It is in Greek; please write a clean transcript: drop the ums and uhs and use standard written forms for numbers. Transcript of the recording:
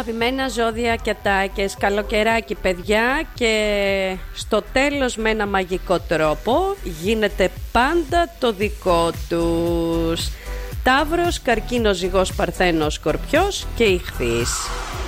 αγαπημένα ζώδια και ατάκες, καλοκαιράκι παιδιά, και στο τέλος με ένα μαγικό τρόπο γίνεται πάντα το δικό τους. Ταύρος, Καρκίνος, Ζυγός, Παρθένος, Σκορπιός και Ιχθύς.